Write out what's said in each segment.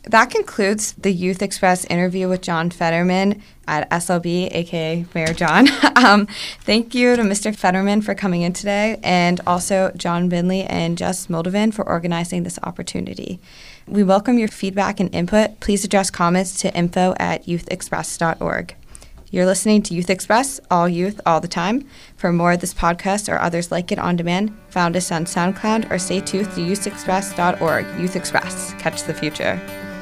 That concludes the Youth Express interview with John Fetterman at SLB, aka Mayor John. Thank you to Mr. Fetterman for coming in today, and also John Binley and Jess Moldovan for organizing this opportunity. We welcome your feedback and input. Please address comments to info@youthexpress.org. You're listening to Youth Express, all youth, all the time. For more of this podcast or others like it on demand, found us on SoundCloud or stay tuned to youthexpress.org. Youth Express. Catch the future.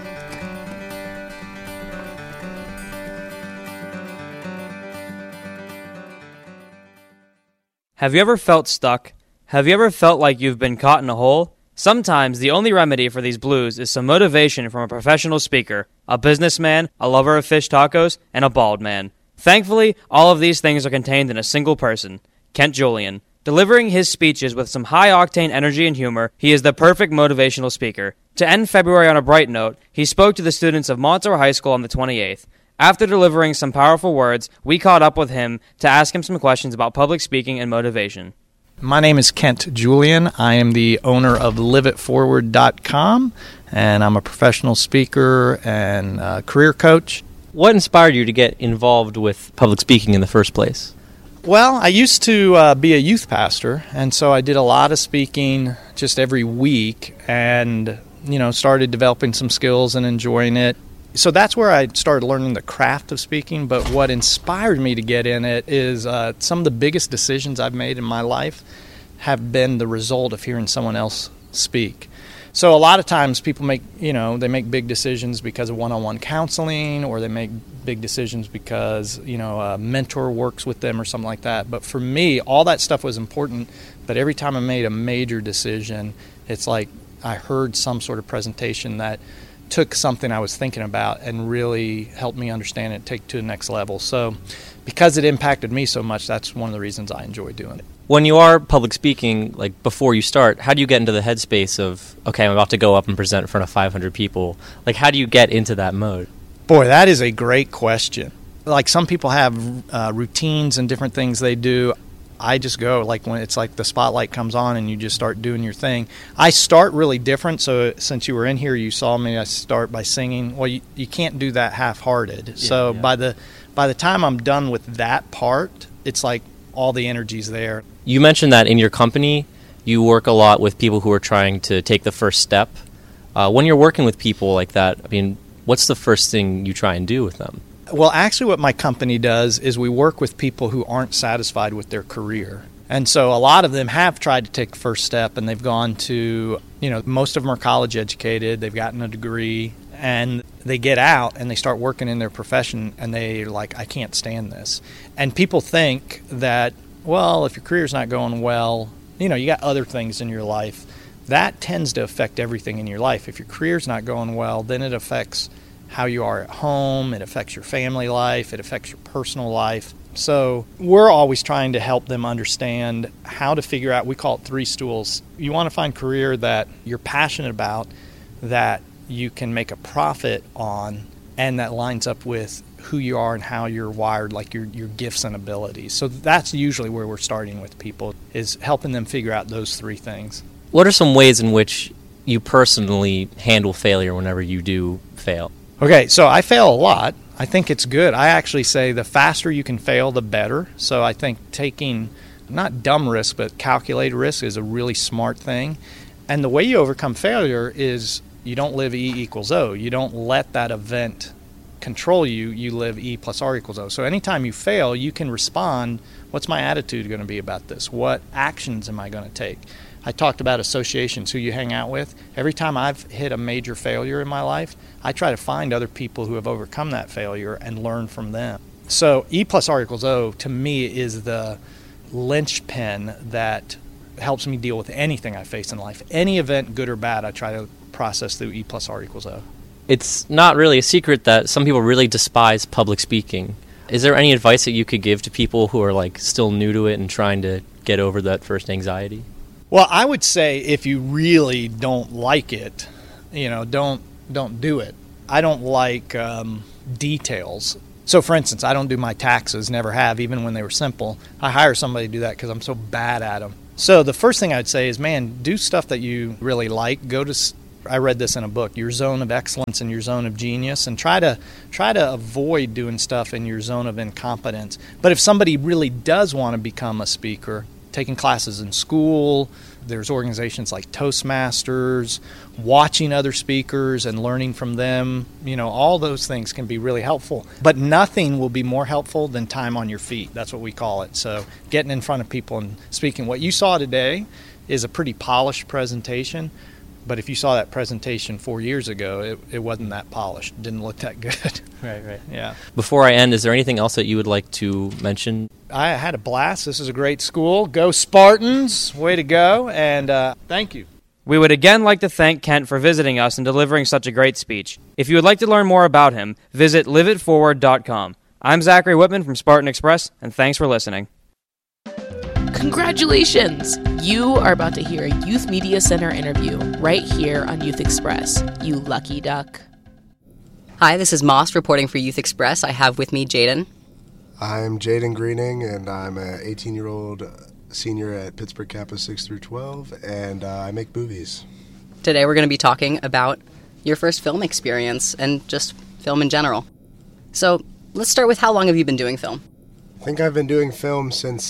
Have you ever felt stuck? Have you ever felt like you've been caught in a hole? Sometimes the only remedy for these blues is some motivation from a professional speaker, a businessman, a lover of fish tacos, and a bald man. Thankfully, all of these things are contained in a single person, Kent Julian. Delivering his speeches with some high-octane energy and humor, he is the perfect motivational speaker. To end February on a bright note, he spoke to the students of Montour High School on the 28th. After delivering some powerful words, we caught up with him to ask him some questions about public speaking and motivation. My name is Kent Julian. I am the owner of liveitforward.com, and I'm a professional speaker and career coach. What inspired you to get involved with public speaking in the first place? Well, I used to be a youth pastor, and so I did a lot of speaking just every week and, started developing some skills and enjoying it. So that's where I started learning the craft of speaking, but what inspired me to get in it is some of the biggest decisions I've made in my life have been the result of hearing someone else speak. So a lot of times people make big decisions because of one-on-one counseling, or they make big decisions because, a mentor works with them or something like that. But for me, all that stuff was important, but every time I made a major decision, it's like I heard some sort of presentation that took something I was thinking about and really helped me understand it, take it to the next level. So because it impacted me so much, that's one of the reasons I enjoy doing it. When you are public speaking, like before you start, how do you get into the headspace of, okay, I'm about to go up and present in front of 500 people? Like, how do you get into that mode? Boy, that is a great question. Like, some people have routines and different things they do. I just go, like, when it's like the spotlight comes on and you just start doing your thing. I start really different, so since you were in here, you saw me, I start by singing. Well, you can't do that half-hearted. Yeah. By the time I'm done with that part, it's like all the energy's there. You mentioned that in your company, you work a lot with people who are trying to take the first step. When you're working with people like that, what's the first thing you try and do with them? Well, actually what my company does is we work with people who aren't satisfied with their career. And so a lot of them have tried to take the first step, and they've gone to, most of them are college educated, they've gotten a degree, and they get out and they start working in their profession, and they're like, I can't stand this. And people think that, well, if your career's not going well, you got other things in your life. That tends to affect everything in your life. If your career's not going well, then it affects how you are at home, it affects your family life, it affects your personal life. So we're always trying to help them understand how to figure out, we call it 3 stools. You want to find a career that you're passionate about, that you can make a profit on, and that lines up with who you are and how you're wired, like your gifts and abilities. So that's usually where we're starting with people, is helping them figure out those 3 things. What are some ways in which you personally handle failure whenever you do fail? Okay, so I fail a lot. I think it's good. I actually say the faster you can fail, the better. So I think taking not dumb risk, but calculated risk is a really smart thing. And the way you overcome failure is you don't live E equals O. You don't let that event control you. You live E plus R equals O. So anytime you fail, you can respond, what's my attitude going to be about this? What actions am I going to take? I talked about associations, who you hang out with. Every time I've hit a major failure in my life, I try to find other people who have overcome that failure and learn from them. So E plus R equals O, to me, is the linchpin that helps me deal with anything I face in life. Any event, good or bad, I try to process through E plus R equals O. It's not really a secret that some people really despise public speaking. Is there any advice that you could give to people who are still new to it and trying to get over that first anxiety? Well, I would say if you really don't like it, don't do it. I don't like details. So, for instance, I don't do my taxes, never have, even when they were simple. I hire somebody to do that because I'm so bad at them. So the first thing I'd say is, man, do stuff that you really like. Go to I read this in a book, your zone of excellence and your zone of genius, and try to avoid doing stuff in your zone of incompetence. But if somebody really does want to become a speaker, taking classes in school, there's organizations like Toastmasters, watching other speakers and learning from them, all those things can be really helpful. But nothing will be more helpful than time on your feet. That's what we call it. So getting in front of people and speaking. What you saw today is a pretty polished presentation. But if you saw that presentation 4 years ago, it wasn't that polished. It didn't look that good. Right. Yeah. Before I end, is there anything else that you would like to mention? I had a blast. This is a great school. Go Spartans. Way to go. And thank you. We would again like to thank Kent for visiting us and delivering such a great speech. If you would like to learn more about him, visit liveitforward.com. I'm Zachary Whitman from Spartan Express, and thanks for listening. Congratulations! You are about to hear a Youth Media Center interview right here on Youth Express, you lucky duck. Hi, this is Moss reporting for Youth Express. I have with me Jaden. I'm Jaden Greening, and I'm an 18-year-old senior at Pittsburgh Kappa 6 through 12, and I make movies. Today we're going to be talking about your first film experience and just film in general. So let's start with how long have you been doing film? I think I've been doing film since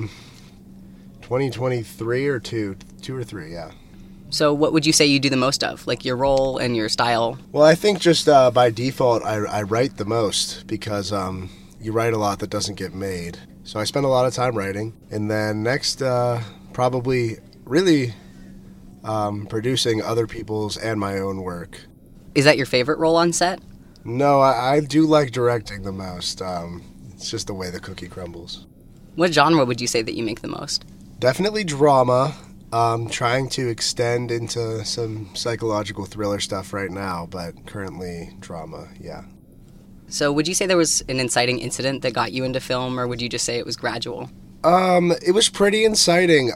2023 or two or three, yeah. So what would you say you do the most of, like your role and your style? Well, I think just by default, I write the most because you write a lot that doesn't get made. So I spend a lot of time writing. And then next, probably really producing other people's and my own work. Is that your favorite role on set? No, I do like directing the most. It's just the way the cookie crumbles. What genre would you say that you make the most? Definitely drama. Trying to extend into some psychological thriller stuff right now, but currently drama, yeah. So would you say there was an inciting incident that got you into film, or would you just say it was gradual? It was pretty inciting.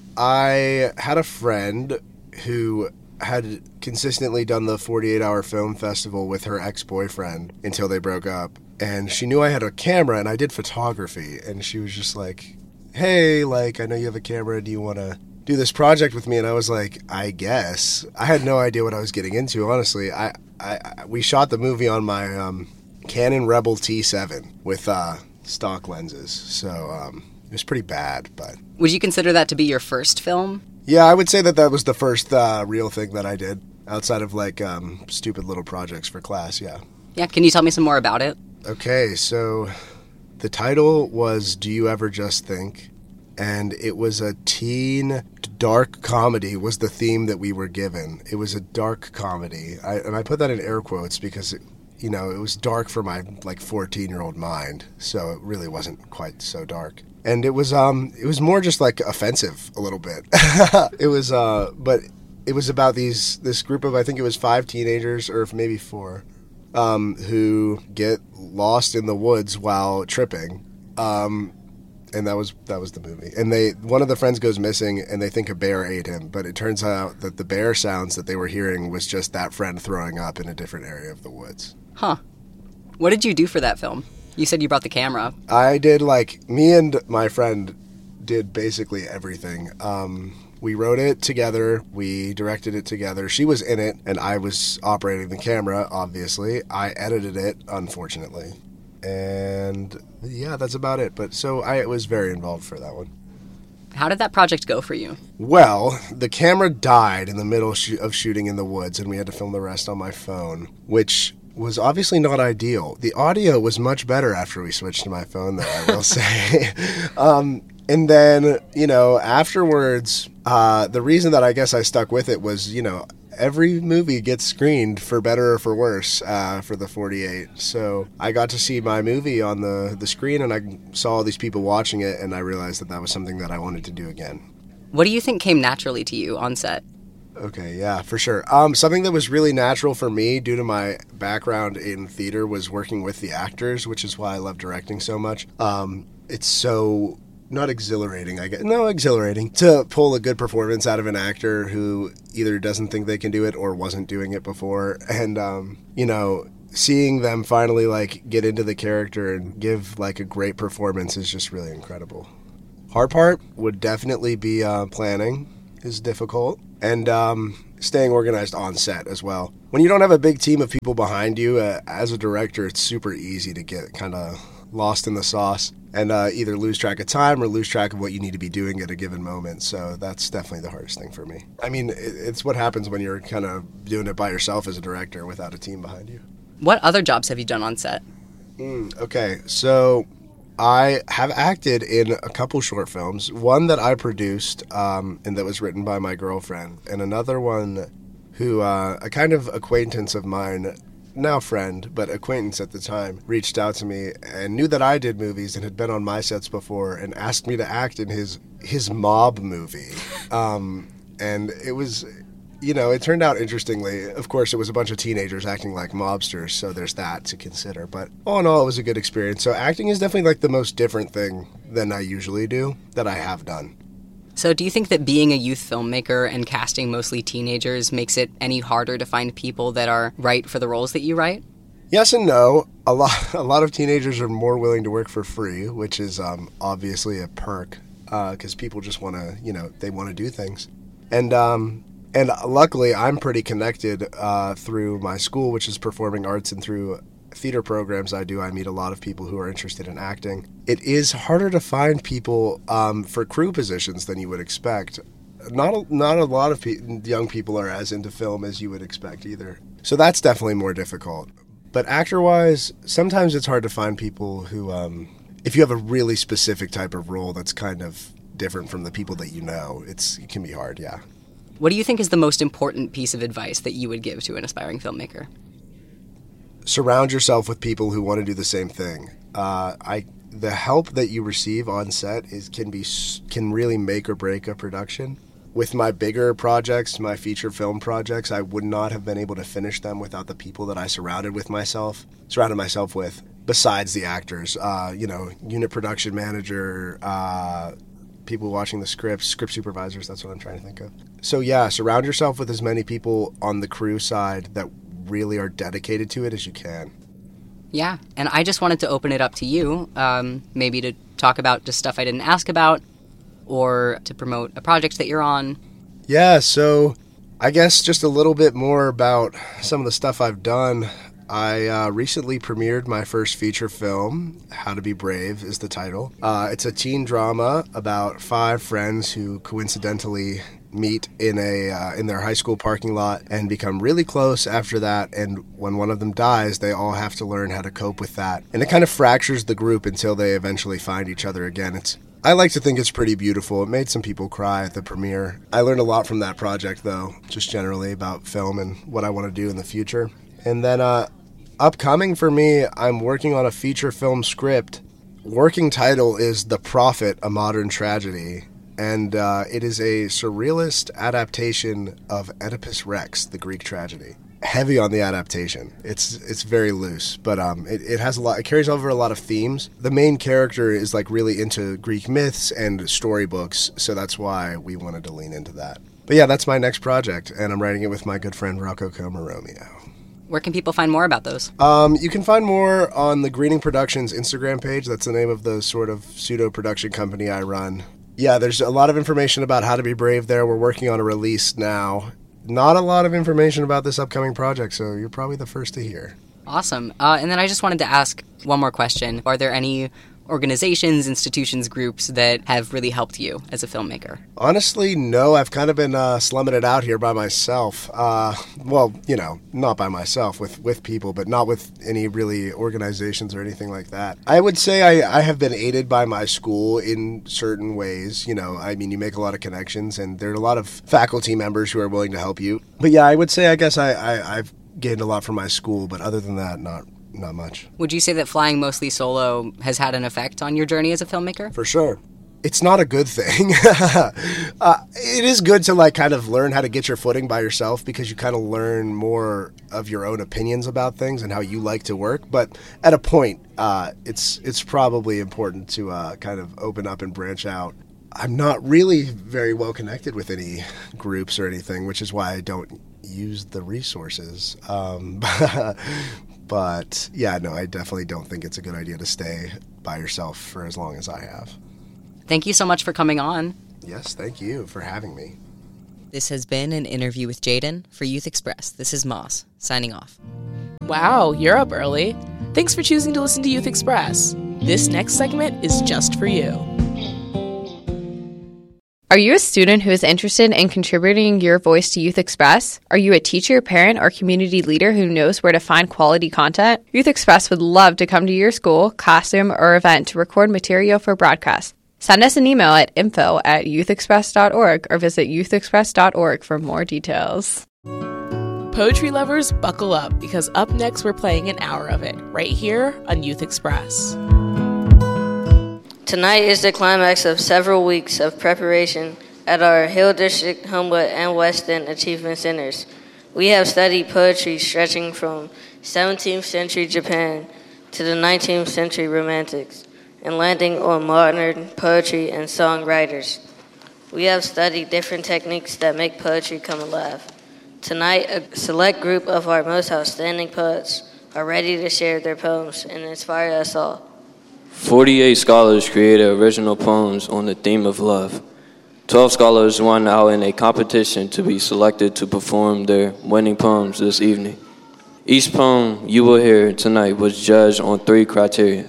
I had a friend who had consistently done the 48-hour film festival with her ex-boyfriend until they broke up. And she knew I had a camera, and I did photography. And she was just like, hey, I know you have a camera. Do you want to do this project with me? And I was like, I guess. I had no idea what I was getting into, honestly. We shot the movie on my Canon Rebel T7 with stock lenses. So it was pretty bad, but... Would you consider that to be your first film? Yeah, I would say that was the first real thing that I did outside of stupid little projects for class, yeah. Yeah, can you tell me some more about it? Okay, so the title was Do You Ever Just Think? And it was a teen dark comedy was the theme that we were given. It was a dark comedy. I put that in air quotes because, it was dark for my 14-year-old mind. So it really wasn't quite so dark. And it was more just offensive a little bit. It was, but it was about this group of, I think it was 5 teenagers or maybe 4. Who get lost in the woods while tripping, and that was the movie. And one of the friends goes missing, and they think a bear ate him, but it turns out that the bear sounds that they were hearing was just that friend throwing up in a different area of the woods. Huh. What did you do for that film? You said you brought the camera. I did me and my friend did basically everything. We wrote it together. We directed it together. She was in it, and I was operating the camera, obviously. I edited it, unfortunately. And, yeah, that's about it. But so I was very involved for that one. How did that project go for you? Well, the camera died in the middle of shooting in the woods, and we had to film the rest on my phone, which was obviously not ideal. The audio was much better after we switched to my phone, though, I will say. And then, afterwards, the reason that I guess I stuck with it was, every movie gets screened for better or for worse for the 48. So I got to see my movie on the screen, and I saw all these people watching it, and I realized that was something that I wanted to do again. What do you think came naturally to you on set? Okay, yeah, for sure. Something that was really natural for me due to my background in theater was working with the actors, which is why I love directing so much. It's so... not exhilarating, I guess. No, exhilarating. To pull a good performance out of an actor who either doesn't think they can do it or wasn't doing it before. And, seeing them finally, get into the character and give, a great performance is just really incredible. Hard part would definitely be planning is difficult, and staying organized on set as well. When you don't have a big team of people behind you, as a director, it's super easy to get kind of lost in the sauce and either lose track of time or lose track of what you need to be doing at a given moment. So that's definitely the hardest thing for me. I mean, it's what happens when you're kind of doing it by yourself as a director without a team behind you. What other jobs have you done on set? Okay, so I have acted in a couple short films. One that I produced and that was written by my girlfriend, and another one who a kind of acquaintance of mine, now friend, but acquaintance at the time, reached out to me and knew that I did movies and had been on my sets before and asked me to act in his mob movie. And it was, it turned out interestingly. Of course, it was a bunch of teenagers acting like mobsters, so there's that to consider. But all in all, it was a good experience. So acting is definitely like the most different thing than I usually do that I have done. So do you think that being a youth filmmaker and casting mostly teenagers makes it any harder to find people that are right for the roles that you write? Yes and no. A lot of teenagers are more willing to work for free, which is obviously a perk because people just want to, they want to do things. And luckily, I'm pretty connected through my school, which is performing arts, and through theater programs I do. I meet a lot of people who are interested in acting. It is harder to find people for crew positions than you would expect. Not a lot of young people are as into film as you would expect either. So that's definitely more difficult. But actor-wise, sometimes it's hard to find people who, if you have a really specific type of role that's kind of different from the people that you know, it can be hard, yeah. What do you think is the most important piece of advice that you would give to an aspiring filmmaker? Surround yourself with people who want to do the same thing. The help that you receive on set can really make or break a production. With my bigger projects, my feature film projects, I would not have been able to finish them without the people that I surrounded myself with, besides the actors. Unit production manager, people watching the script supervisors, that's what I'm trying to think of. So yeah, surround yourself with as many people on the crew side that really are dedicated to it as you can. Yeah, and I just wanted to open it up to you, maybe to talk about just stuff I didn't ask about, or to promote a project that you're on. Yeah, so I guess just a little bit more about some of the stuff I've done. I recently premiered my first feature film, How to Be Brave is the title. It's a teen drama about 5 friends who coincidentally meet in their high school parking lot and become really close after that, and when one of them dies, they all have to learn how to cope with that. And it kind of fractures the group until they eventually find each other again. I like to think it's pretty beautiful. It made some people cry at the premiere. I learned a lot from that project, though, just generally about film and what I want to do in the future. And then upcoming for me, I'm working on a feature film script. Working title is The Prophet, A Modern Tragedy. And it is a surrealist adaptation of Oedipus Rex, the Greek tragedy. Heavy on the adaptation. It's very loose, but it has a lot. It carries over a lot of themes. The main character is like really into Greek myths and storybooks, so that's why we wanted to lean into that. But yeah, that's my next project, and I'm writing it with my good friend Rocco Comaromeo. Where can people find more about those? You can find more on the Greening Productions Instagram page. That's the name of the sort of pseudo-production company I run. Yeah, there's a lot of information about How to Be Brave there. We're working on a release now. Not a lot of information about this upcoming project, so you're probably the first to hear. Awesome. And then I just wanted to ask one more question. Are there any organizations, institutions, groups that have really helped you as a filmmaker? Honestly, no. I've kind of been slumming it out here by myself. Well, not by myself, with people, but not with any really organizations or anything like that. I would say I have been aided by my school in certain ways. You make a lot of connections, and there are a lot of faculty members who are willing to help you. But yeah, I would say I guess I've gained a lot from my school, but other than that, not much. Would you say that flying mostly solo has had an effect on your journey as a filmmaker? For sure. It's not a good thing. It is good to kind of learn how to get your footing by yourself, because you kind of learn more of your own opinions about things and how you like to work. But at a point, it's probably important to kind of open up and branch out. I'm not really very well connected with any groups or anything, which is why I don't use the resources. But yeah, no, I definitely don't think it's a good idea to stay by yourself for as long as I have. Thank you so much for coming on. Yes, thank you for having me. This has been an interview with Jaden for Youth Express. This is Moss, signing off. Wow, you're up early. Thanks for choosing to listen to Youth Express. This next segment is just for you. Are you a student who is interested in contributing your voice to Youth Express? Are you a teacher, parent, or community leader who knows where to find quality content? Youth Express would love to come to your school, classroom, or event to record material for broadcast. Send us an email at info@youthexpress.org or visit youthexpress.org for more details. Poetry lovers, buckle up, because up next we're playing an hour of it, right here on Youth Express. Tonight is the climax of several weeks of preparation at our Hill District, Homewood, and West End Achievement Centers. We have studied poetry stretching from 17th century Japan to the 19th century Romantics, and landing on modern poetry and songwriters. We have studied different techniques that make poetry come alive. Tonight, a select group of our most outstanding poets are ready to share their poems and inspire us all. 48 scholars created original poems on the theme of love. 12 scholars won out in a competition to be selected to perform their winning poems this evening. Each poem you will hear tonight was judged on 3 criteria: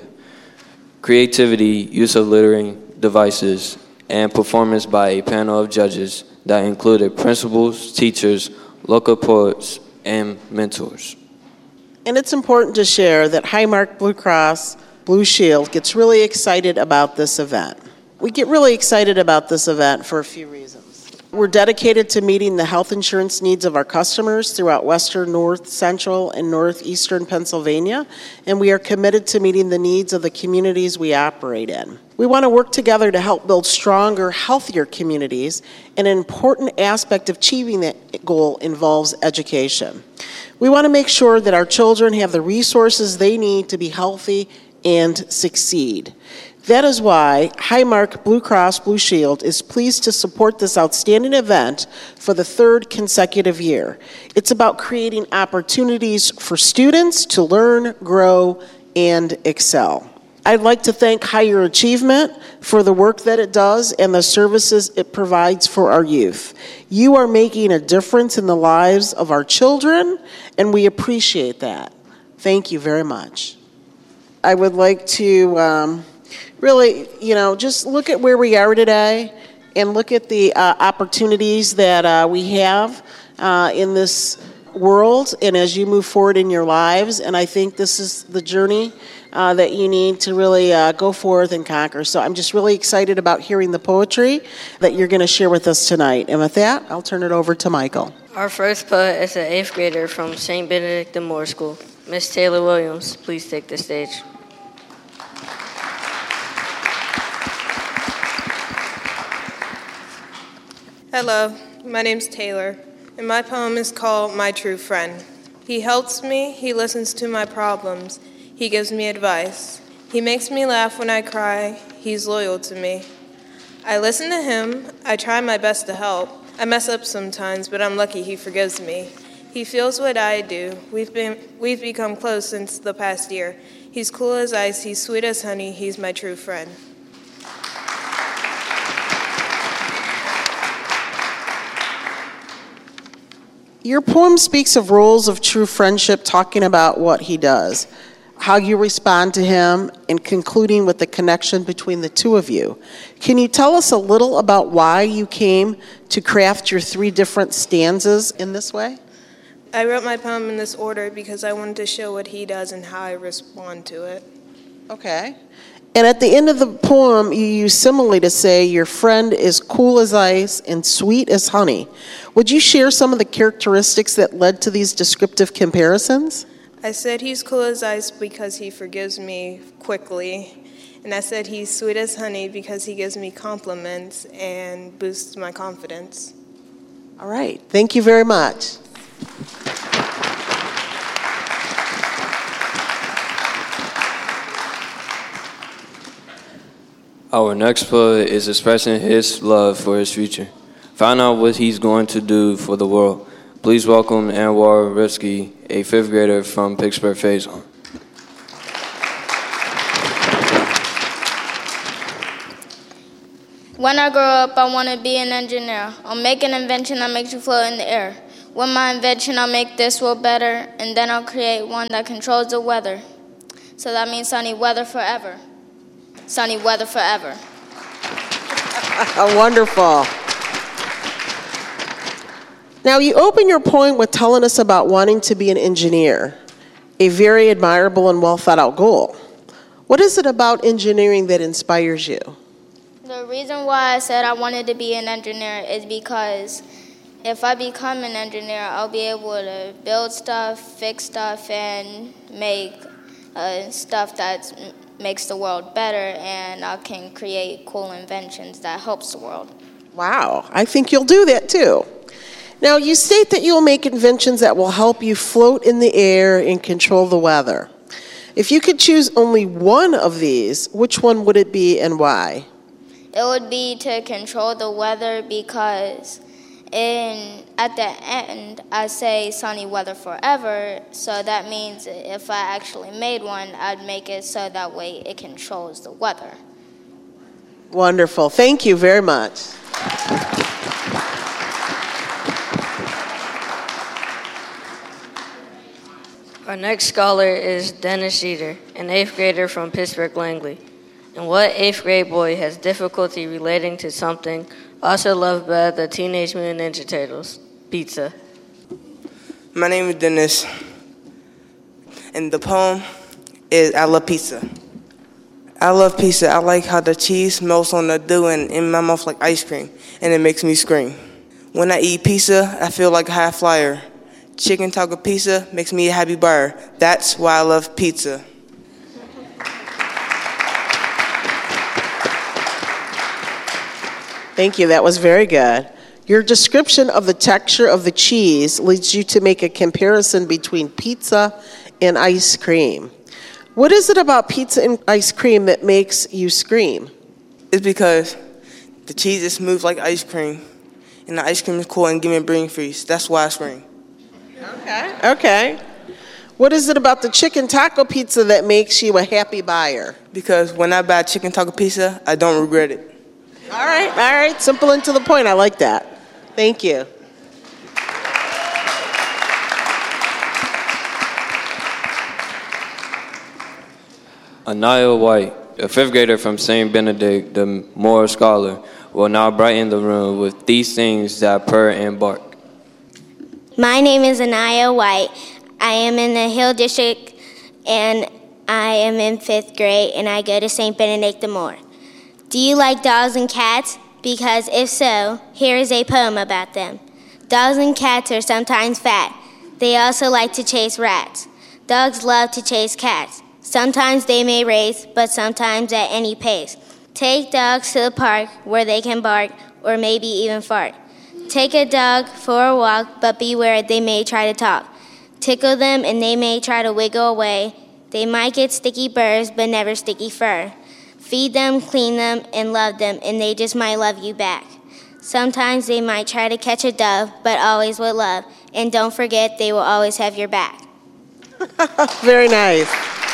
creativity, use of literary devices, and performance by a panel of judges that included principals, teachers, local poets, and mentors. And it's important to share that Highmark Blue Cross Blue Shield gets really excited about this event. We get really excited about this event for a few reasons. We're dedicated to meeting the health insurance needs of our customers throughout western, north, central, and northeastern Pennsylvania, and we are committed to meeting the needs of the communities we operate in. We want to work together to help build stronger, healthier communities, and an important aspect of achieving that goal involves education. We want to make sure that our children have the resources they need to be healthy and succeed. That is why Highmark Blue Cross Blue Shield is pleased to support this outstanding event for the 3rd consecutive year. It's about creating opportunities for students to learn, grow, and excel. I'd like to thank Higher Achievement for the work that it does and the services it provides for our youth. You are making a difference in the lives of our children, and we appreciate that. Thank you very much. I would like to really, just look at where we are today and look at the opportunities that we have in this world and as you move forward in your lives. And I think this is the journey that you need to really go forth and conquer. So I'm just really excited about hearing the poetry that you're going to share with us tonight. And with that, I'll turn it over to Michael. Our first poet is an 8th grader from St. Benedict de Moore School. Miss Taylor Williams, please take the stage. Hello, my name's Taylor, and my poem is called My True Friend. He helps me, he listens to my problems, he gives me advice. He makes me laugh when I cry, he's loyal to me. I listen to him, I try my best to help. I mess up sometimes, but I'm lucky he forgives me. He feels what I do. We've become close since the past year. He's cool as ice, he's sweet as honey, he's my true friend. Your poem speaks of roles of true friendship, talking about what he does, how you respond to him, and concluding with the connection between the two of you. Can you tell us a little about why you came to craft your 3 different stanzas in this way? I wrote my poem in this order because I wanted to show what he does and how I respond to it. Okay. And at the end of the poem, you use simile to say your friend is cool as ice and sweet as honey. Would you share some of the characteristics that led to these descriptive comparisons? I said he's cool as ice because he forgives me quickly. And I said he's sweet as honey because he gives me compliments and boosts my confidence. All right. Thank you very much. Our next poet is expressing his love for his future. Find out what he's going to do for the world. Please welcome Anwar Rifsky, a 5th grader from Pittsburgh Faison. When I grow up, I want to be an engineer. I'll make an invention that makes you float in the air. With my invention, I'll make this world better, and then I'll create one that controls the weather. So that means sunny weather forever. Sunny weather forever. Wonderful. Now, you open your poem with telling us about wanting to be an engineer, a very admirable and well thought out goal. What is it about engineering that inspires you? The reason why I said I wanted to be an engineer is because if I become an engineer, I'll be able to build stuff, fix stuff, and make stuff that makes the world better, and I can create cool inventions that helps the world. Wow, I think you'll do that too. Now, you state that you'll make inventions that will help you float in the air and control the weather. If you could choose only one of these, which one would it be and why? It would be to control the weather because at the end, I say sunny weather forever, so that means if I actually made one, I'd make it so that way it controls the weather. Wonderful. Thank you very much. Our next scholar is Dennis Jeter, an 8th grader from Pittsburgh Langley. And what 8th grade boy has difficulty relating to something also loved by the Teenage Mutant Ninja Turtles? Pizza. My name is Dennis, and the poem is I Love Pizza. I love pizza. I like how the cheese melts on the dough and in my mouth like ice cream, and it makes me scream. When I eat pizza, I feel like a high flyer. Chicken taco pizza makes me a happy buyer. That's why I love pizza. Thank you. That was very good. Your description of the texture of the cheese leads you to make a comparison between pizza and ice cream. What is it about pizza and ice cream that makes you scream? It's because the cheese is smooth like ice cream, and the ice cream is cool and give me a brain freeze. That's why I scream. Okay. What is it about the chicken taco pizza that makes you a happy buyer? Because when I buy chicken taco pizza, I don't regret it. All right. Simple and to the point. I like that. Thank you. Anaya White, a 5th grader from St. Benedict, the Moore Scholar, will now brighten the room with these things that purr and bark. My name is Anaya White. I am in the Hill District, and I am in 5th grade, and I go to St. Benedict the Moore. Do you like dogs and cats? Because if so, here is a poem about them. Dogs and cats are sometimes fat. They also like to chase rats. Dogs love to chase cats. Sometimes they may race, but sometimes at any pace. Take dogs to the park where they can bark or maybe even fart. Take a dog for a walk, but beware, they may try to talk. Tickle them and they may try to wiggle away. They might get sticky burrs, but never sticky fur. Feed them, clean them, and love them, and they just might love you back. Sometimes they might try to catch a dove, but always with love. And don't forget, they will always have your back. Very nice.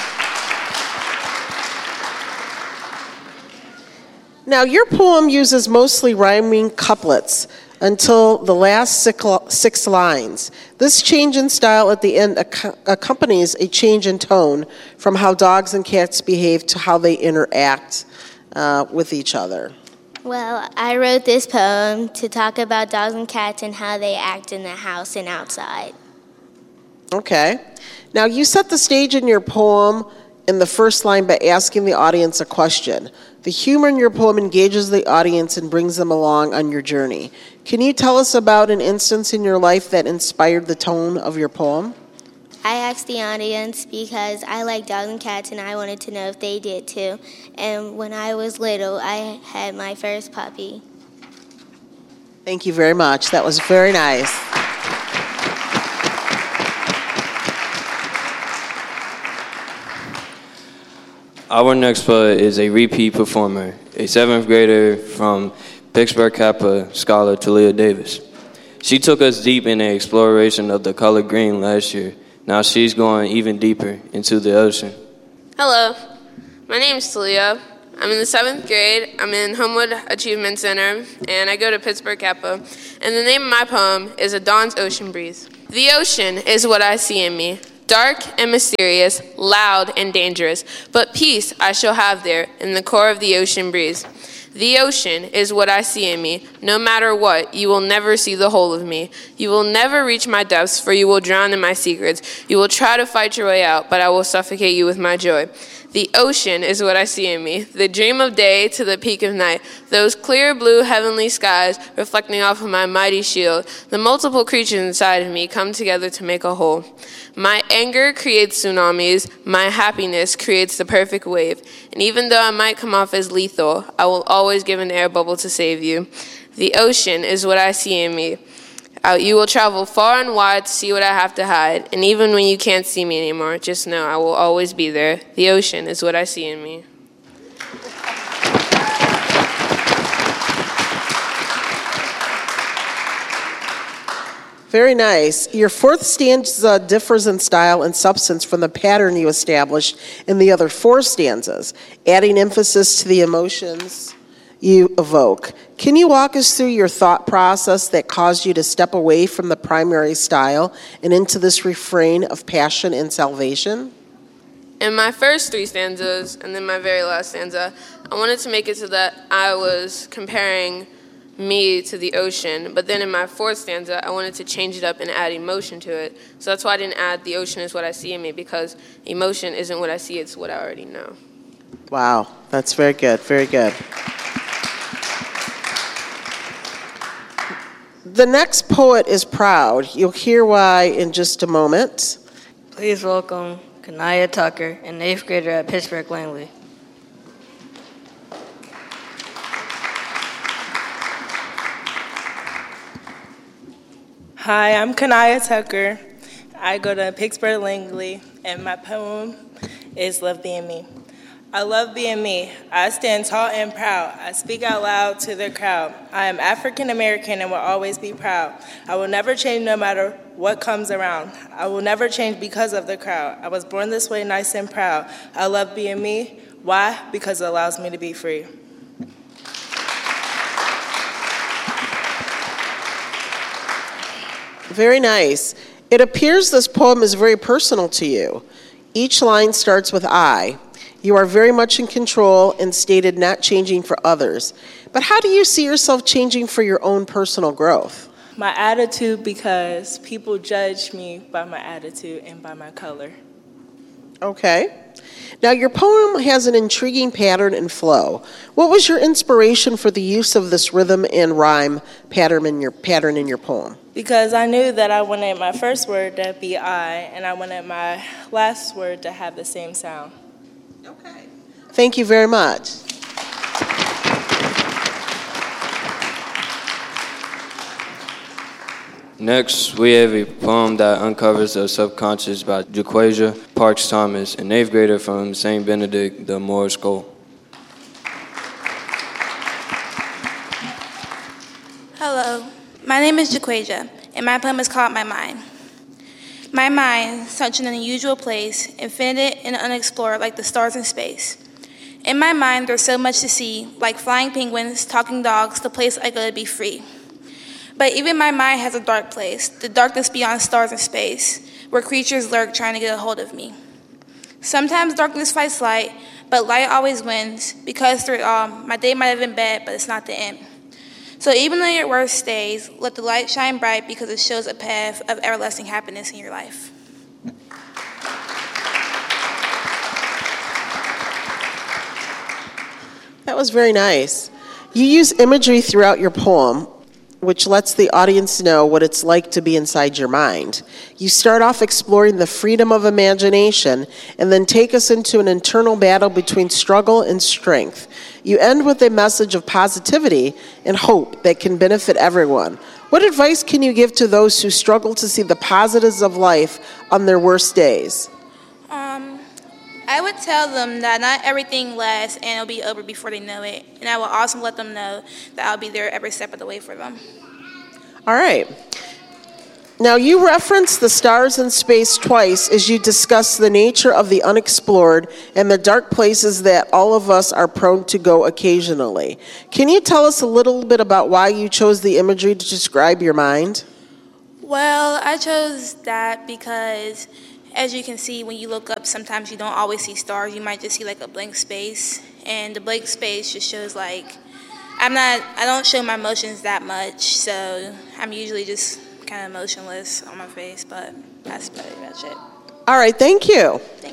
Now, your poem uses mostly rhyming couplets until the last 6 lines. This change in style at the end accompanies a change in tone from how dogs and cats behave to how they interact with each other. Well, I wrote this poem to talk about dogs and cats and how they act in the house and outside. Okay. Now, you set the stage in your poem in the first line by asking the audience a question. The humor in your poem engages the audience and brings them along on your journey. Can you tell us about an instance in your life that inspired the tone of your poem? I asked the audience because I like dogs and cats and I wanted to know if they did too. And when I was little, I had my first puppy. Thank you very much. That was very nice. Our next poet is a repeat performer, a 7th grader from Pittsburgh Kappa scholar Talia Davis. She took us deep in the exploration of the color green last year. Now she's going even deeper into the ocean. Hello, my name is Talia. I'm in the 7th grade. I'm in Homewood Achievement Center, and I go to Pittsburgh Kappa. And the name of my poem is A Dawn's Ocean Breeze. The ocean is what I see in me, dark and mysterious, loud and dangerous, but peace I shall have there in the core of the ocean breeze. The ocean is what I see in me. No matter what, you will never see the whole of me. You will never reach my depths, for you will drown in my secrets. You will try to fight your way out, but I will suffocate you with my joy. The ocean is what I see in me, the dream of day to the peak of night, those clear blue heavenly skies reflecting off of my mighty shield. The multiple creatures inside of me come together to make a whole. My anger creates tsunamis, my happiness creates the perfect wave, and even though I might come off as lethal, I will always give an air bubble to save you. The ocean is what I see in me. You will travel far and wide to see what I have to hide, and even when you can't see me anymore, just know I will always be there. The ocean is what I see in me. Very nice. Your 4th stanza differs in style and substance from the pattern you established in the other 4 stanzas, adding emphasis to the emotions you evoke. Can you walk us through your thought process that caused you to step away from the primary style and into this refrain of passion and salvation? In my first 3 stanzas, and then my very last stanza, I wanted to make it so that I was comparing me to the ocean, but then in my 4th stanza, I wanted to change it up and add emotion to it. So that's why I didn't add the ocean is what I see in me, because emotion isn't what I see, it's what I already know. Wow, that's very good, very good. The next poet is proud. You'll hear why in just a moment. Please welcome Kanaya Tucker, an 8th grader at Pittsburgh Langley. Hi, I'm Kanaya Tucker. I go to Pittsburgh Langley, and my poem is Love Being Me. I love being me. I stand tall and proud. I speak out loud to the crowd. I am African American and will always be proud. I will never change no matter what comes around. I will never change because of the crowd. I was born this way, nice and proud. I love being me. Why? Because it allows me to be free. Very nice. It appears this poem is very personal to you. Each line starts with I. You are very much in control and stated not changing for others. But how do you see yourself changing for your own personal growth? My attitude, because people judge me by my attitude and by my color. Okay. Now, your poem has an intriguing pattern and flow. What was your inspiration for the use of this rhythm and rhyme pattern in your poem? Because I knew that I wanted my first word to be I, and I wanted my last word to have the same sound. Okay. Thank you very much. Next, we have a poem that uncovers the subconscious by Jaquasia Parks Thomas, an 8th grader from St. Benedict de Moore School. Hello, my name is Jaquasia, and my poem is called My Mind. My mind, such an unusual place, infinite and unexplored like the stars in space. In my mind, there's so much to see, like flying penguins, talking dogs, the place I go to be free. But even my mind has a dark place, the darkness beyond stars and space, where creatures lurk trying to get a hold of me. Sometimes darkness fights light, but light always wins, because through it all, my day might have been bad, but it's not the end. So even though your worst stays, let the light shine bright because it shows a path of everlasting happiness in your life. That was very nice. You use imagery throughout your poem, which lets the audience know what it's like to be inside your mind. You start off exploring the freedom of imagination and then take us into an internal battle between struggle and strength. You end with a message of positivity and hope that can benefit everyone. What advice can you give to those who struggle to see the positives of life on their worst days? I would tell them that not everything lasts and it'll be over before they know it. And I will also let them know that I'll be there every step of the way for them. All right. Now, you reference the stars in space twice as you discuss the nature of the unexplored and the dark places that all of us are prone to go occasionally. Can you tell us a little bit about why you chose the imagery to describe your mind? Well, I chose that because, as you can see, when you look up, sometimes you don't always see stars. You might just see like a blank space, and the blank space just shows like I don't show my emotions that much, so I'm usually just kind of emotionless on my face, but that's pretty much it. All right, thank you. Thank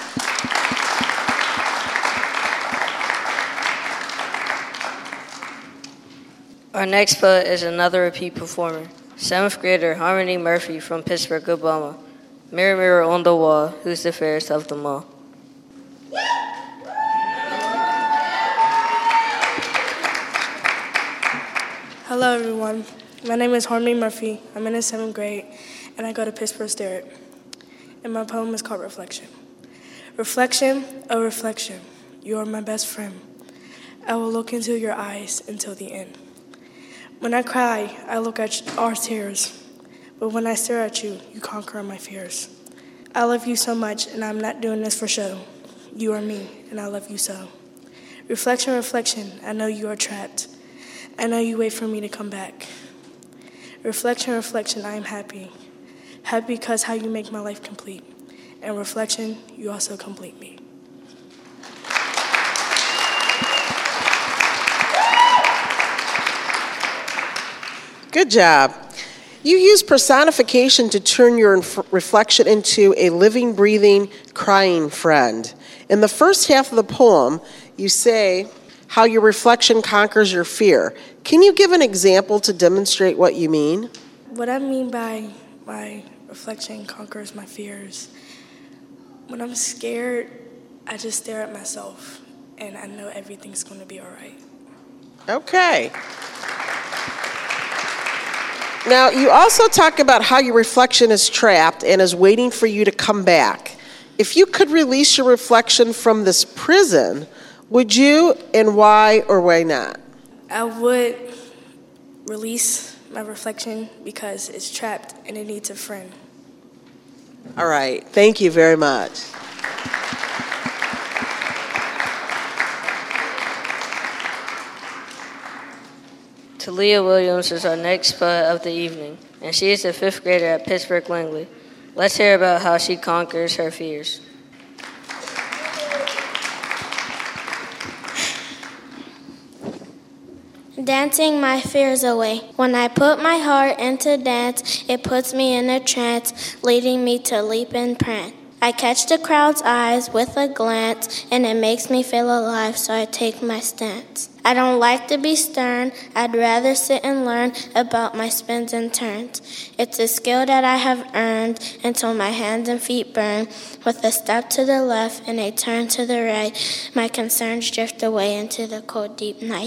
you. Our next poet is another repeat performer, 7th grader Harmony Murphy from Pittsburgh, Obama. Mirror, mirror on the wall, who's the fairest of them all? Hello, everyone. My name is Harmony Murphy. I'm in the 7th grade, and I go to Pittsburgh Sterrett. And my poem is called Reflection. Reflection, oh reflection, you are my best friend. I will look into your eyes until the end. When I cry, I look at our tears. But when I stare at you, you conquer my fears. I love you so much, and I'm not doing this for show. You are me, and I love you so. Reflection, reflection, I know you are trapped. I know you wait for me to come back. Reflection, reflection, I am happy. Happy because how you make my life complete. And reflection, you also complete me. Good job. You use personification to turn your reflection into a living, breathing, crying friend. In the first half of the poem, you say how your reflection conquers your fear. Can you give an example to demonstrate what you mean? What I mean by my reflection conquers my fears. When I'm scared, I just stare at myself, and I know everything's going to be all right. Okay. Now, you also talk about how your reflection is trapped and is waiting for you to come back. If you could release your reflection from this prison, would you, and why or why not? I would release my reflection because it's trapped and it needs a friend. All right. Thank you very much. Talia Williams is our next poet of the evening, and she is a 5th grader at Pittsburgh Langley. Let's hear about how she conquers her fears. Dancing my fears away. When I put my heart into dance, it puts me in a trance, leading me to leap and prance. I catch the crowd's eyes with a glance, and it makes me feel alive, so I take my stance. I don't like to be stern, I'd rather sit and learn about my spins and turns. It's a skill that I have earned until my hands and feet burn. With a step to the left and a turn to the right, my concerns drift away into the cold, deep night.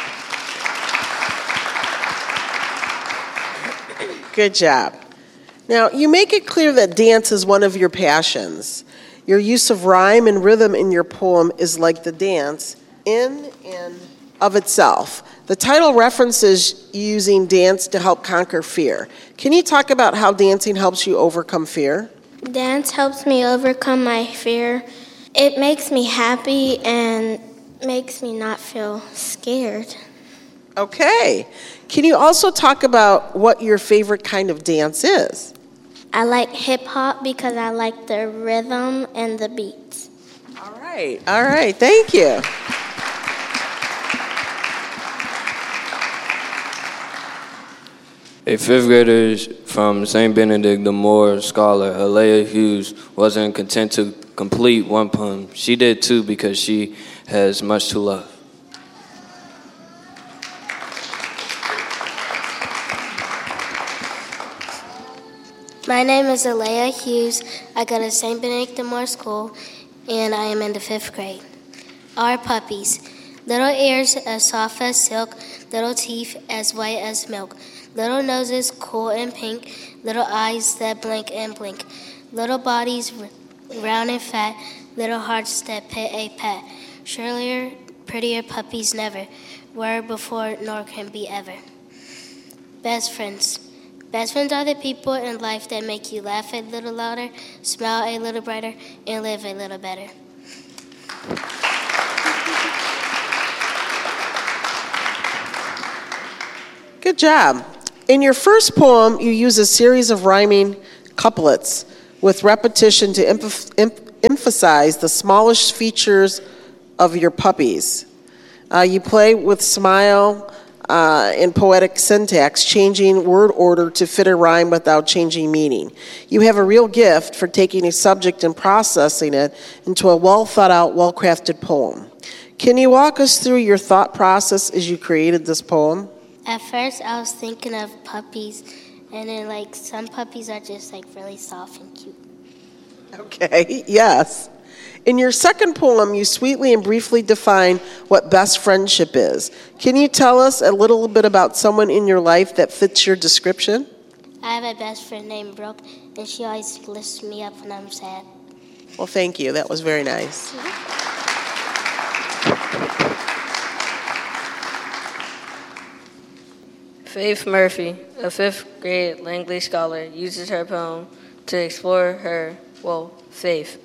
Good job. Now, you make it clear that dance is one of your passions. Your use of rhyme and rhythm in your poem is like the dance in and of itself. The title references using dance to help conquer fear. Can you talk about how dancing helps you overcome fear? Dance helps me overcome my fear. It makes me happy and makes me not feel scared. Okay. Can you also talk about what your favorite kind of dance is? I like hip hop because I like the rhythm and the beats. All right. Thank you. A 5th grader from St. Benedict the Moore scholar, Alea Hughes, wasn't content to complete one poem. She did two because she has much to love. My name is Alea Hughes. I go to St. Benedict the Moore School, and I am in the 5th grade. Our puppies. Little ears as soft as silk, little teeth as white as milk, little noses cool and pink, little eyes that blink and blink, little bodies round and fat, little hearts that pit a pat. Surelier, prettier puppies never were before nor can be ever. Best friends. Best friends are the people in life that make you laugh a little louder, smile a little brighter, and live a little better. Good job. In your first poem, you use a series of rhyming couplets with repetition to emphasize the smallest features of your puppies. You play with smile and poetic syntax, changing word order to fit a rhyme without changing meaning. You have a real gift for taking a subject and processing it into a well-thought-out, well-crafted poem. Can you walk us through your thought process as you created this poem? At first, I was thinking of puppies, and then some puppies are just really soft and cute. Okay, yes. In your second poem, you sweetly and briefly define what best friendship is. Can you tell us a little bit about someone in your life that fits your description? I have a best friend named Brooke, and she always lifts me up when I'm sad. Well, thank you. That was very nice. Faith Murphy, a 5th grade Langley scholar, uses her poem to explore her, faith.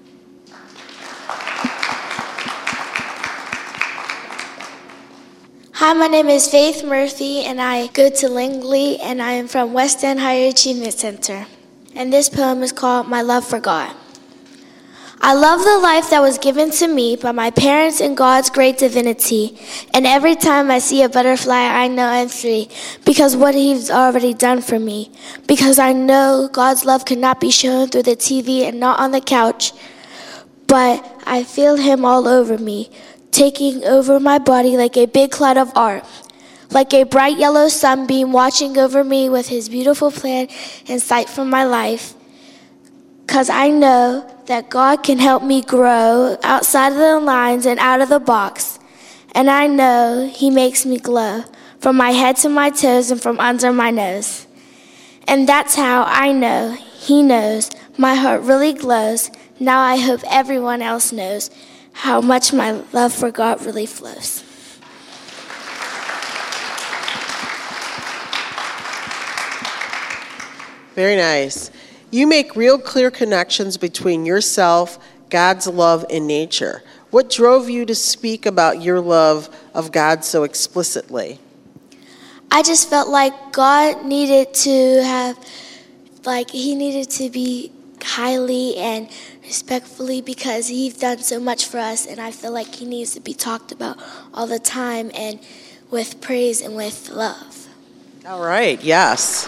Hi, my name is Faith Murphy, and I go to Langley, and I am from West End Higher Achievement Center. And this poem is called My Love for God. I love the life that was given to me by my parents and God's great divinity. And every time I see a butterfly, I know I'm free because what He's already done for me. Because I know God's love cannot be shown through the TV and not on the couch. But I feel Him all over me, taking over my body like a big cloud of art. Like a bright yellow sunbeam watching over me with His beautiful plan and sight for my life. Because I know that God can help me grow outside of the lines and out of the box. And I know He makes me glow from my head to my toes and from under my nose. And that's how I know He knows my heart really glows. Now I hope everyone else knows how much my love for God really flows. Very nice. You make real clear connections between yourself, God's love, and nature. What drove you to speak about your love of God so explicitly? I just felt like God needed to have, He needed to be highly and respectfully because He's done so much for us, and I feel like He needs to be talked about all the time and with praise and with love. All right, yes.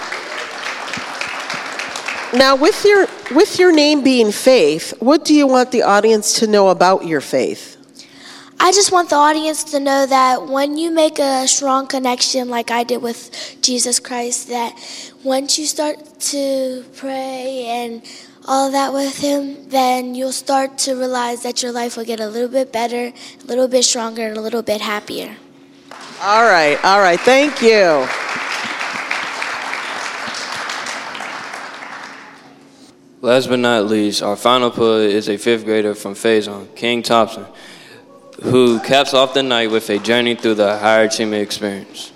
Now, with your name being Faith, what do you want the audience to know about your faith? I just want the audience to know that when you make a strong connection like I did with Jesus Christ, that once you start to pray and all of that with Him, then you'll start to realize that your life will get a little bit better, a little bit stronger, and a little bit happier. All right. Thank you. Last but not least, our final poet is a 5th grader from Faison, King Thompson, who caps off the night with a journey through the higher achievement experience.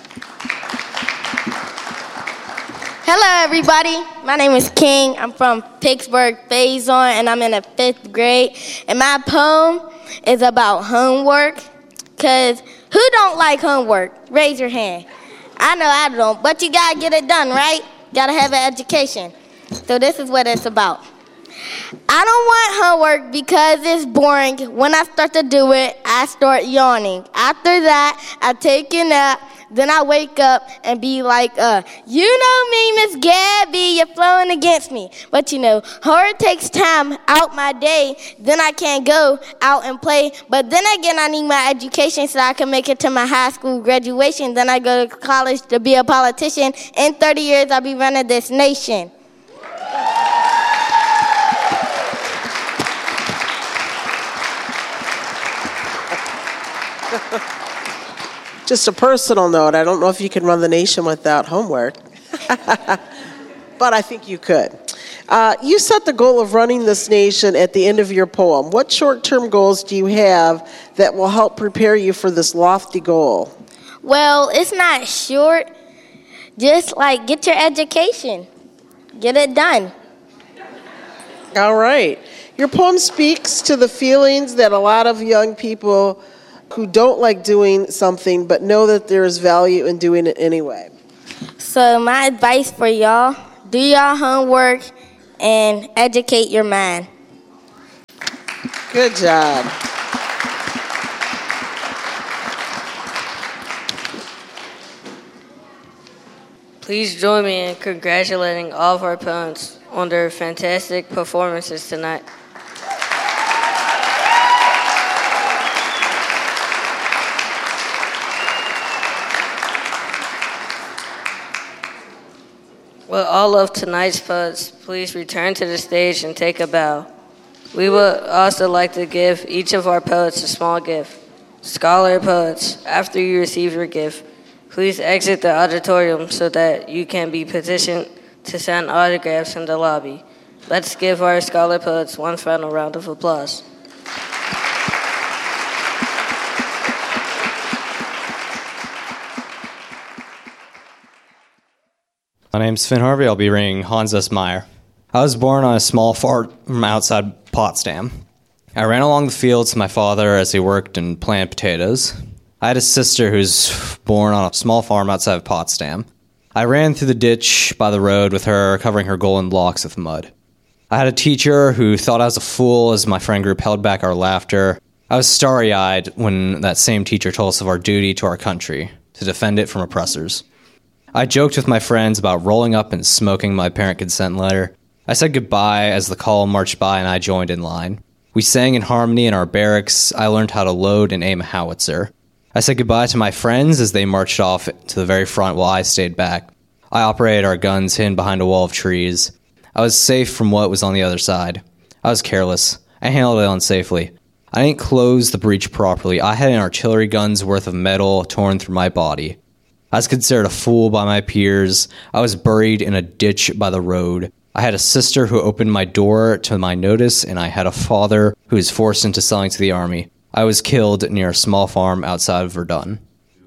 Hello, everybody. My name is King. I'm from Pittsburgh, Faison, and I'm in the 5th grade. And my poem is about homework. Because who don't like homework? Raise your hand. I know I don't, but you got to get it done, right? Got to have an education. So this is what it's about. I don't want homework because it's boring. When I start to do it, I start yawning. After that, I take a nap. Then I wake up and be like, you know me, Miss Gabby, you're flowing against me. But homework takes time out my day. Then I can't go out and play. But then again, I need my education so I can make it to my high school graduation. Then I go to college to be a politician. In 30 years, I'll be running this nation. Just a personal note, I don't know if you can run the nation without homework, but I think you could. You set the goal of running this nation at the end of your poem. What short-term goals do you have that will help prepare you for this lofty goal? Well, it's not short. Just like get your education. Get it done. All right. Your poem speaks to the feelings that a lot of young people who don't like doing something but know that there is value in doing it anyway. So my advice for y'all, do your homework and educate your mind. Good job. Please join me in congratulating all of our opponents on their fantastic performances tonight. With all of tonight's poets, please return to the stage and take a bow. We would also like to give each of our poets a small gift. Scholar poets, after you receive your gift, please exit the auditorium so that you can be positioned to sign autographs in the lobby. Let's give our scholar poets one final round of applause. My name's Finn Harvey. I'll be reading Hans S. Meyer. I was born on a small farm outside Potsdam. I ran along the fields with my father as he worked and planted potatoes. I had a sister who's born on a small farm outside of Potsdam. I ran through the ditch by the road with her, covering her golden locks with mud. I had a teacher who thought I was a fool as my friend group held back our laughter. I was starry-eyed when that same teacher told us of our duty to our country, to defend it from oppressors. I joked with my friends about rolling up and smoking my parent consent letter. I said goodbye as the call marched by and I joined in line. We sang in harmony in our barracks. I learned how to load and aim a howitzer. I said goodbye to my friends as they marched off to the very front while I stayed back. I operated our guns hidden behind a wall of trees. I was safe from what was on the other side. I was careless. I handled it unsafely. I didn't close the breach properly. I had an artillery gun's worth of metal torn through my body. I was considered a fool by my peers. I was buried in a ditch by the road. I had a sister who opened my door to my notice, and I had a father who was forced into selling to the army. I was killed near a small farm outside of Verdun.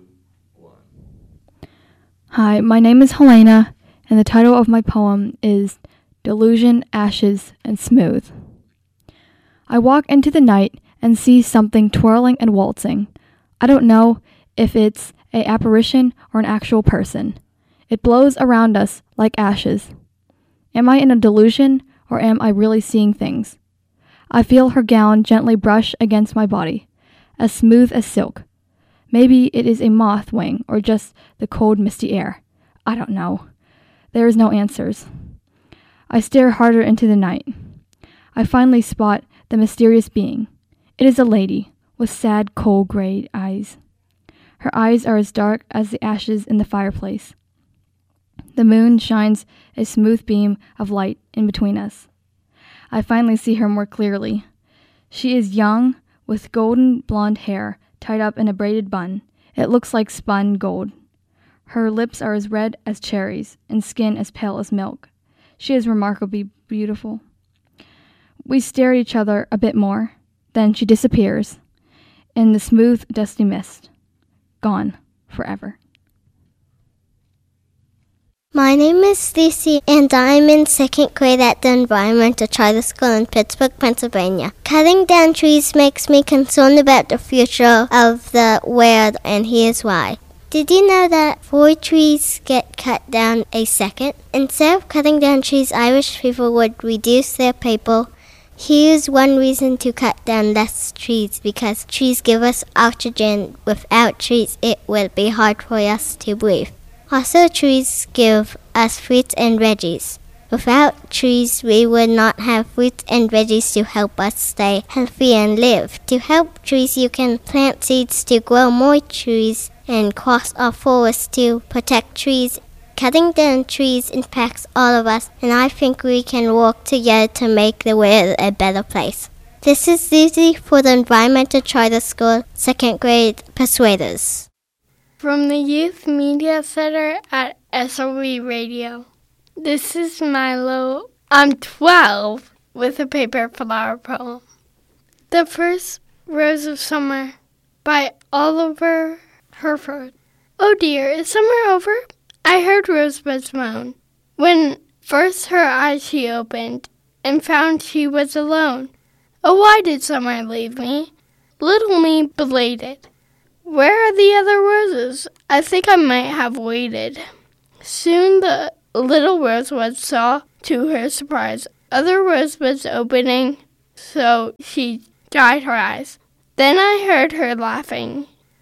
Hi, my name is Helena, and the title of my poem is Delusion, Ashes, and Smooth. I walk into the night and see something twirling and waltzing. I don't know if it's an apparition or an actual person. It blows around us like ashes. Am I in a delusion, or am I really seeing things? I feel her gown gently brush against my body, as smooth as silk. Maybe it is a moth wing, or just the cold, misty air. I don't know. There is no answers. I stare harder into the night. I finally spot the mysterious being. It is a lady, with sad, cold gray eyes. Her eyes are as dark as the ashes in the fireplace. The moon shines a smooth beam of light in between us. I finally see her more clearly. She is young, with golden blonde hair tied up in a braided bun. It looks like spun gold. Her lips are as red as cherries, and skin as pale as milk. She is remarkably beautiful. We stare at each other a bit more. Then she disappears in the smooth, dusty mist. Gone forever. My name is Stacey, and I'm in second grade at the Environmental Charter School in Pittsburgh, Pennsylvania. Cutting down trees makes me concerned about the future of the world, and here's why. Did you know that 4 trees get cut down a second? Instead of cutting down trees, I wish people would reduce their paper. Here's one reason to cut down less trees, because trees give us oxygen. Without trees, it will be hard for us to breathe. Also, trees give us fruits and veggies. Without trees, we would not have fruits and veggies to help us stay healthy and live. To help trees, you can plant seeds to grow more trees and cross our forests to protect trees. Cutting down trees impacts all of us, and I think we can work together to make the world a better place. This is Susie for the Environmental Charter School, 2nd grade Persuaders. From the Youth Media Center at SRB Radio, this is Milo. I'm 12 with a paper flower poem. The First Rose of Summer by Oliver Herford. Oh dear, is summer over? I heard Rosebud's moan. When first her eyes she opened, and found she was alone. Oh, why did summer leave me? Little me belated. Where are the other roses? I think I might have waited. Soon the little rosebud saw, to her surprise, other rosebuds opening, so she dried her eyes. Then I heard her laughing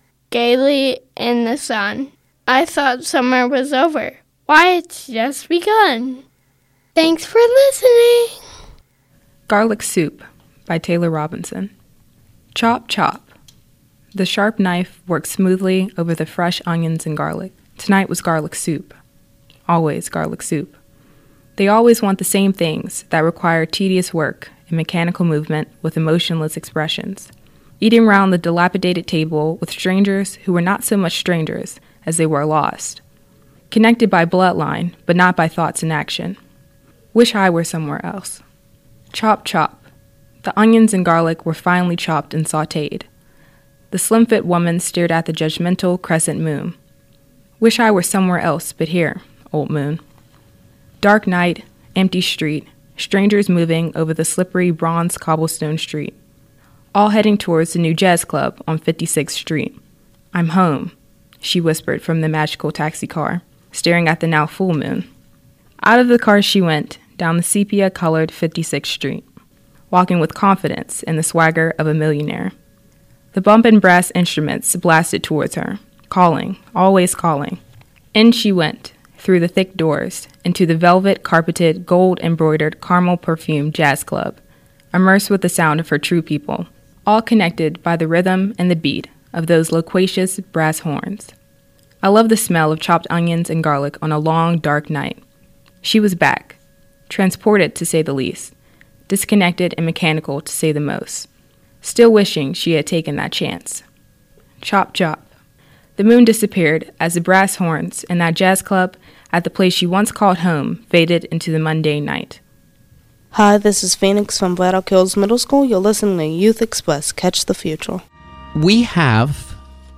gaily in the sun. I thought summer was over. Why, it's just begun. Thanks for listening. Garlic Soup by Taylor Robinson. Chop, chop. The sharp knife worked smoothly over the fresh onions and garlic. Tonight was garlic soup. Always garlic soup. They always want the same things that require tedious work and mechanical movement with emotionless expressions. Eating round the dilapidated table with strangers who were not so much strangers as they were lost. Connected by bloodline, but not by thoughts and action. Wish I were somewhere else. Chop, chop. The onions and garlic were finely chopped and sautéed. The slim-fit woman stared at the judgmental crescent moon. Wish I were somewhere else but here, old moon. Dark night, empty street, strangers moving over the slippery bronze cobblestone street. All heading towards the new jazz club on 56th Street. I'm home, she whispered from the magical taxi car, staring at the now full moon. Out of the car she went, down the sepia-colored 56th Street, walking with confidence and the swagger of a millionaire. The bumpin' brass instruments blasted towards her, calling, always calling. In she went, through the thick doors, into the velvet-carpeted, gold-embroidered, caramel-perfumed jazz club, immersed with the sound of her true people, all connected by the rhythm and the beat of those loquacious brass horns. I love the smell of chopped onions and garlic on a long, dark night. She was back, transported to say the least, disconnected and mechanical to say the most. Still wishing she had taken that chance. Chop, chop. The moon disappeared as the brass horns in that jazz club at the place she once called home faded into the mundane night. Hi, this is Phoenix from Black Elk Hills Middle School. You're listening to Youth Express. Catch the future. We have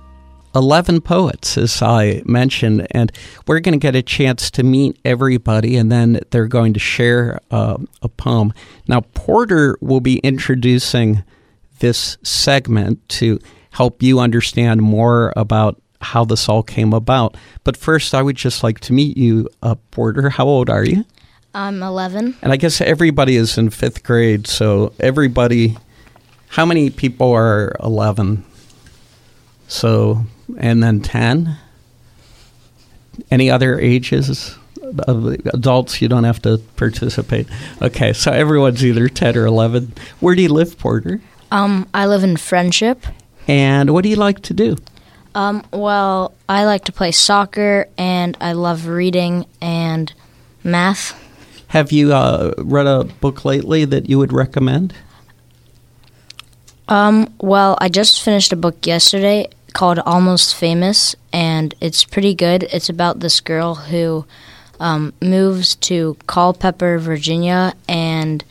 11 poets, as I mentioned, and we're going to get a chance to meet everybody, and then they're going to share a poem. Now, Porter will be introducing this segment to help you understand more about how this all came about. But first, I would just like to meet you, Porter. How old are you? I'm 11. And I guess everybody is in 5th grade, so everybody, how many people are 11? So, and then 10? Any other ages of adults? You don't have to participate. Okay, so everyone's either 10 or 11. Where do you live, Porter? I live in Friendship. And what do you like to do? Well, I like to play soccer, and I love reading and math. Have you read a book lately that you would recommend? Well, I just finished a book yesterday called Almost Famous, and it's pretty good. It's about this girl who moves to Culpeper, Virginia, and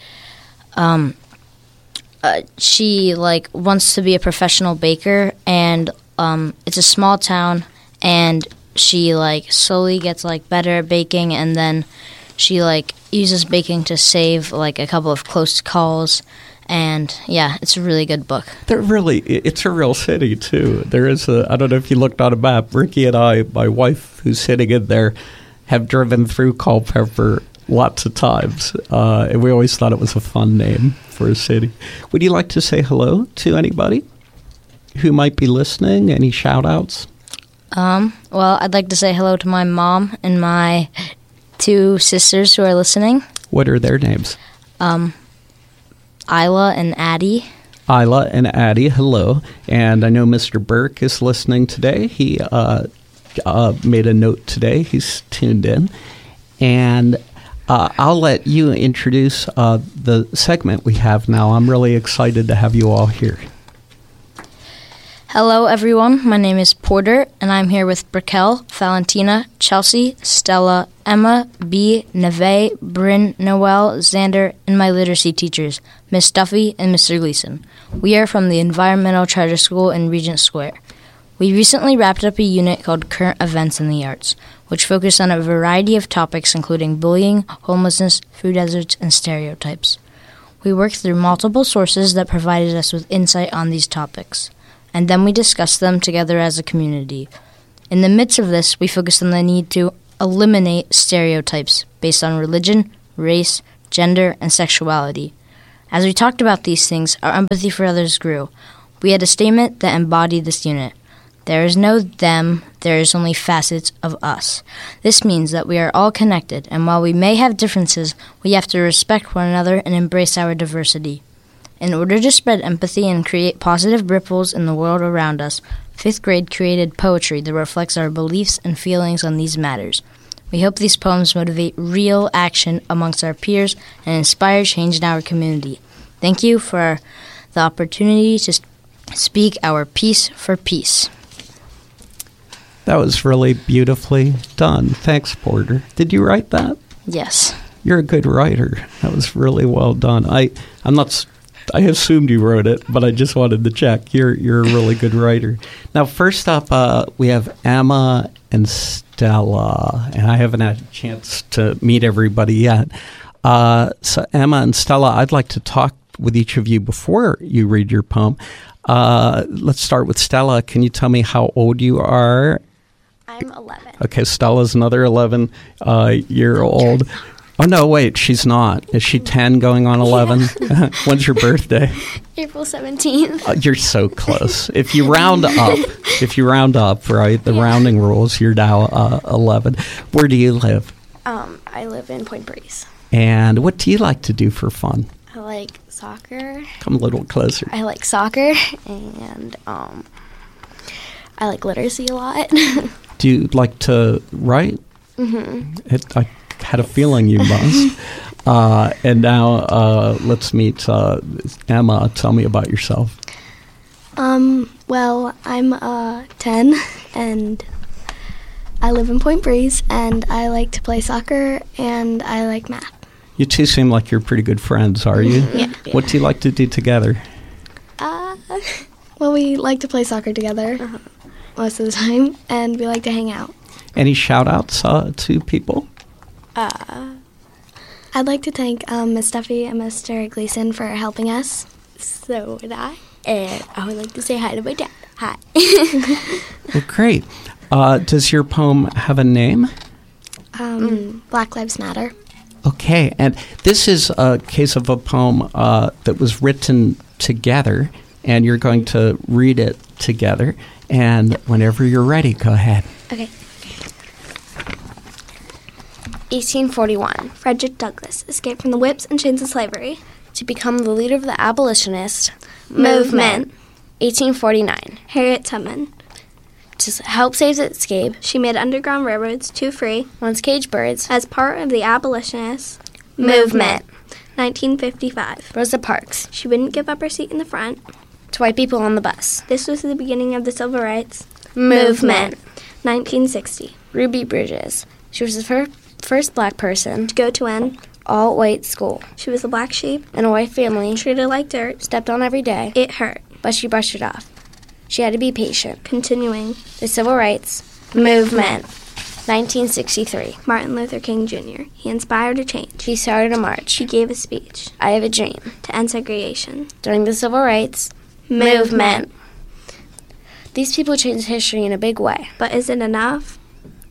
she wants to be a professional baker, and it's a small town, and she slowly gets better at baking, and then she uses baking to save a couple of close calls. And yeah, it's a really good book. It's a real city too. There is I don't know if you looked on a map. Ricky and I, my wife who's sitting in there, have driven through Culpeper lots of times. And we always thought it was a fun name for a city. Would you like to say hello to anybody who might be listening? Any shout outs? Well, I'd like to say hello to my mom and my 2 sisters who are listening. What are their names? Isla and Addie. Isla and Addie, hello. And I know Mr. Burke is listening today. He made a note today. He's tuned in. And I'll let you introduce the segment we have now. I'm really excited to have you all here. Hello, everyone. My name is Porter, and I'm here with Brickell, Valentina, Chelsea, Stella, Emma, B, Neve, Bryn, Noel, Xander, and my literacy teachers, Miss Duffy and Mr. Gleason. We are from the Environmental Charter School in Regent Square. We recently wrapped up a unit called Current Events in the Arts. which focus on a variety of topics including bullying, homelessness, food deserts, and stereotypes. We worked through multiple sources that provided us with insight on these topics, and then we discussed them together as a community. In the midst of this, we focused on the need to eliminate stereotypes based on religion, race, gender, and sexuality. As we talked about these things, our empathy for others grew. We had a statement that embodied this unit. There is no them, there is only facets of us. This means that we are all connected, and while we may have differences, we have to respect one another and embrace our diversity. In order to spread empathy and create positive ripples in the world around us, 5th grade created poetry that reflects our beliefs and feelings on these matters. We hope these poems motivate real action amongst our peers and inspire change in our community. Thank you for the opportunity to speak our piece for peace. That was really beautifully done. Thanks, Porter. Did you write that? Yes. You're a good writer. That was really well done. I assumed you wrote it, but I just wanted to check. You're a really good writer. Now, first up, we have Emma and Stella, and I haven't had a chance to meet everybody yet. So Emma and Stella, I'd like to talk with each of you before you read your poem. Let's start with Stella. Can you tell me how old you are? I'm 11. Okay, Stella's another 11-year-old. Oh, no, wait, she's not. Is she 10 going on 11? Yeah. When's your birthday? April 17th. You're so close. If you round up, right, the rounding rules, you're now 11. Where do you live? I live in Point Breeze. And what do you like to do for fun? I like soccer. Come a little closer. I like soccer, and I like literacy a lot. Do you like to write? Mm-hmm. I had a feeling you must. And now let's meet Emma. Tell me about yourself. Well, I'm 10, and I live in Point Breeze, and I like to play soccer, and I like math. You two seem like you're pretty good friends, are you? Yeah. What do you like to do together? Well, we like to play soccer together most of the time, and we like to hang out. Any shout-outs to people? I'd like to thank Miss Duffy and Mr. Gleason for helping us. So would I. And I would like to say hi to my dad. Hi. Well, great. Does your poem have a name? Black Lives Matter. Okay, and this is a case of a poem that was written together, and you're going to read it together. And whenever you're ready, go ahead. Okay. 1841. Frederick Douglass escaped from the whips and chains of slavery to become the leader of the abolitionist movement. 1849. Harriet Tubman. To help save the escape, she made underground railroads to free once caged birds as part of the abolitionist movement. 1955. Rosa Parks. She wouldn't give up her seat in the front to white people on the bus. This was the beginning of the civil rights movement. 1960. Ruby Bridges. She was the first black person to go to an all-white school. She was a black sheep in a white family, treated like dirt, stepped on every day. It hurt, but she brushed it off. She had to be patient. Continuing the civil rights movement. 1963. Martin Luther King Jr. He inspired a change. He started a march. He gave a speech. I have a dream. To end segregation. During the civil rights movement. These people changed history in a big way. But is it enough?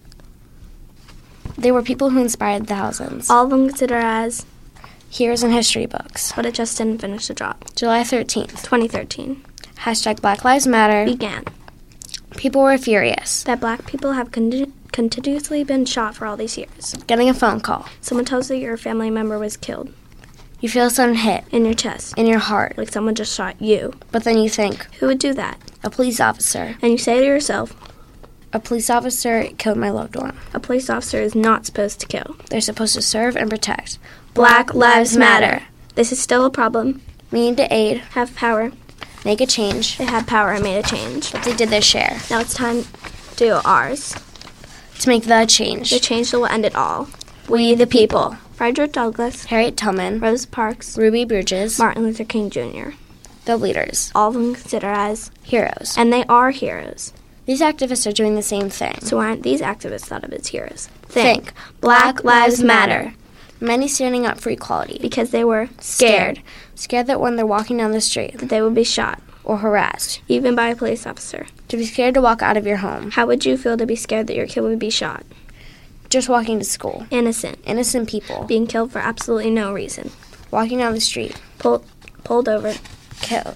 They were people who inspired thousands. All of them considered as heroes in history books. But it just didn't finish the job. July 13th, 2013. Hashtag Black Lives Matter began. People were furious that black people have continuously been shot for all these years. Getting a phone call. Someone tells you your family member was killed. You feel a sudden hit in your chest, in your heart, like someone just shot you. But then you think, who would do that? A police officer. And you say to yourself, a police officer killed my loved one. A police officer is not supposed to kill. They're supposed to serve and protect. Black Lives Matter. This is still a problem. We need to aid, have power, make a change. They had power and made a change. But they did their share. Now it's time to do ours. To make the change. The change that will end it all. We the people. Frederick Douglass, Harriet Tubman, Rosa Parks, Ruby Bridges, Martin Luther King Jr. The leaders. All of them considered as heroes. And they are heroes. These activists are doing the same thing. So why aren't these activists thought of as heroes? Think. Black Lives Matter. Many standing up for equality. Because they were Scared that when they're walking down the street, that they would be shot. Or harassed. Even by a police officer. To be scared to walk out of your home. How would you feel to be scared that your kid would be shot? Just walking to school. Innocent people. Being killed for absolutely no reason. Walking down the street. Pulled over. Killed.